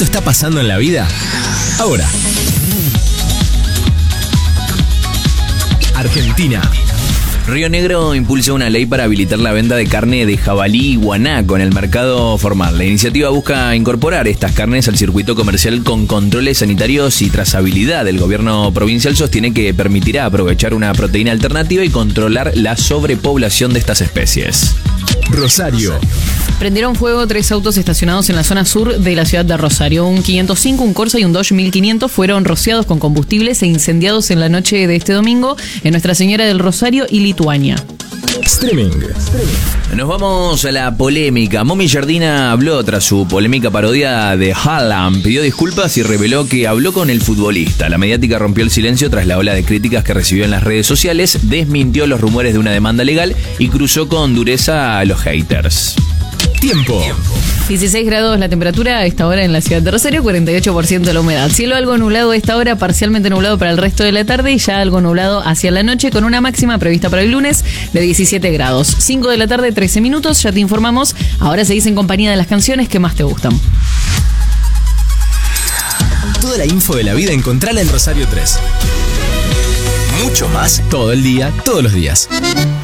esto está pasando en la vida? Ahora. Argentina. Río Negro impulsa una ley para habilitar la venta de carne de jabalí y guanaco en el mercado formal. La iniciativa busca incorporar estas carnes al circuito comercial con controles sanitarios y trazabilidad. El gobierno provincial sostiene que permitirá aprovechar una proteína alternativa y controlar la sobrepoblación de estas especies. Rosario. Prendieron fuego 3 autos estacionados en la zona sur de la ciudad de Rosario. Un 505, un Corsa y un Dodge 1500 fueron rociados con combustibles e incendiados en la noche de este domingo en Nuestra Señora del Rosario y Lituania. Streaming. Nos vamos a la polémica. Momi Giardina habló tras su polémica parodia de Haaland. Pidió disculpas y reveló que habló con el futbolista. La mediática rompió el silencio tras la ola de críticas que recibió en las redes sociales, desmintió los rumores de una demanda legal y cruzó con dureza a los haters. Tiempo. 16 grados la temperatura a esta hora en la ciudad de Rosario, 48% la humedad. Cielo algo nublado a esta hora, parcialmente nublado para el resto de la tarde y ya algo nublado hacia la noche con una máxima prevista para el lunes de 17 grados. 5 de la tarde, 13 minutos, ya te informamos. Ahora seguís en compañía de las canciones que más te gustan. Toda la info de la vida encontrala en Rosario 3. Mucho más todo el día, todos los días.